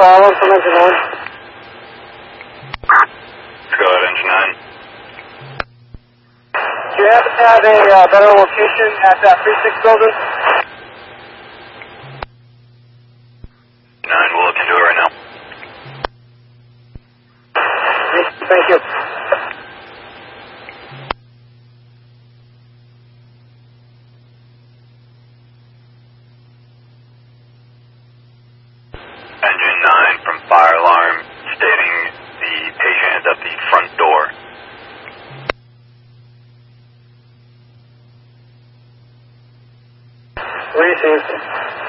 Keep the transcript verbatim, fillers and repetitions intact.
fire alarm from engine nine. Let's go ahead, engine nine. Do you happen to have a uh, better location at that precinct building? nine, we'll look into it right now. Thank you. Engine nine from fire alarm stating the patient is at the front door. What do you see?